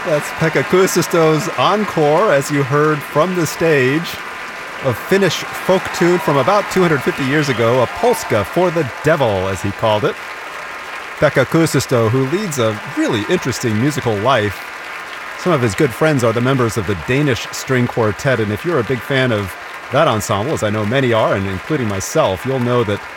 That's Pekka Kuusisto's encore, as you heard from the stage, of Finnish folk tune from about 250 years ago, a polska for the devil, as he called it. Pekka Kuusisto, who leads a really interesting musical life. Some of his good friends are the members of the Danish String Quartet, and if you're a big fan of that ensemble, as I know many are, and including myself, you'll know that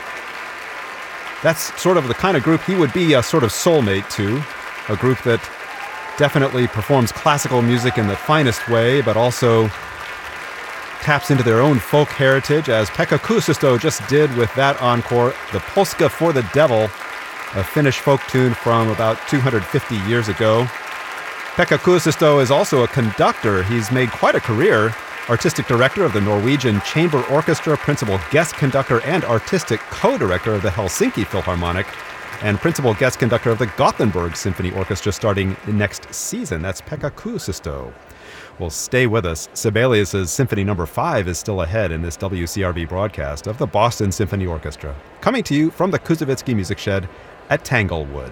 that's sort of the kind of group he would be a sort of soulmate to, a group that definitely performs classical music in the finest way, but also taps into their own folk heritage, as Pekka Kuusisto just did with that encore, the Polska for the Devil, a Finnish folk tune from about 250 years ago. Pekka Kuusisto is also a conductor. He's made quite a career. Artistic director of the Norwegian Chamber Orchestra, principal guest conductor and artistic co-director of the Helsinki Philharmonic, and principal guest conductor of the Gothenburg Symphony Orchestra starting next season. That's Pekka Kuusisto. Well, stay with us. Sibelius' Symphony No. 5 is still ahead in this WCRB broadcast of the Boston Symphony Orchestra, coming to you from the Kuzovitsky Music Shed at Tanglewood.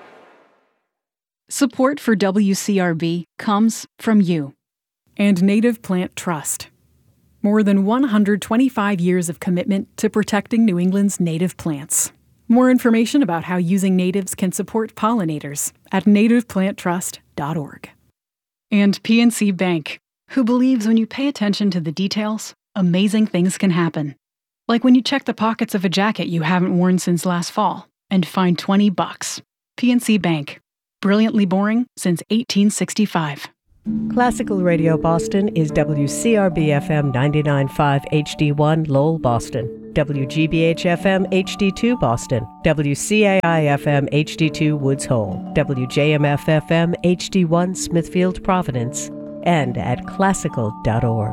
Support for WCRB comes from you and Native Plant Trust. More than 125 years of commitment to protecting New England's native plants. More information about how using natives can support pollinators at nativeplanttrust.org. And PNC Bank, who believes when you pay attention to the details, amazing things can happen. Like when you check the pockets of a jacket you haven't worn since last fall and find $20. PNC Bank, brilliantly boring since 1865. Classical Radio Boston is WCRB-FM 99.5 HD1 Lowell, Boston, WGBH-FM HD2 Boston, WCAI-FM HD2 Woods Hole, WJMF-FM HD1 Smithfield, Providence, and at classical.org.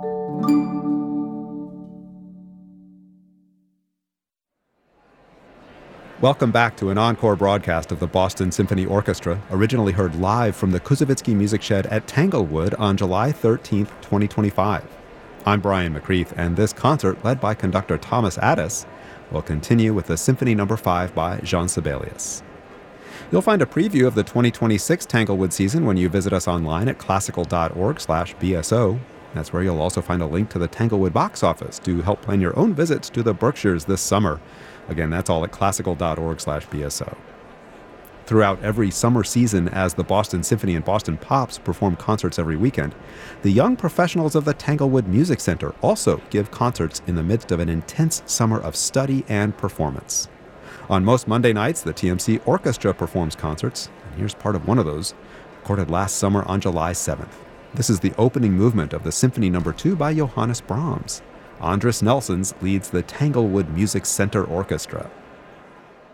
Welcome back to an encore broadcast of the Boston Symphony Orchestra, originally heard live from the Kuzovitsky Music Shed at Tanglewood on July 13th, 2025. I'm Brian McCreath, and this concert, led by conductor Thomas Addis, will continue with the Symphony No. 5 by Jean Sibelius. You'll find a preview of the 2026 Tanglewood season when you visit us online at classical.org/BSO. That's where you'll also find a link to the Tanglewood box office to help plan your own visits to the Berkshires this summer. Again, that's all at classical.org/BSO. Throughout every summer season, as the Boston Symphony and Boston Pops perform concerts every weekend, the young professionals of the Tanglewood Music Center also give concerts in the midst of an intense summer of study and performance. On most Monday nights, the TMC Orchestra performs concerts, and here's part of one of those, recorded last summer on July 7th. This is the opening movement of the Symphony No. 2 by Johannes Brahms. Andris Nelsons leads the Tanglewood Music Center Orchestra.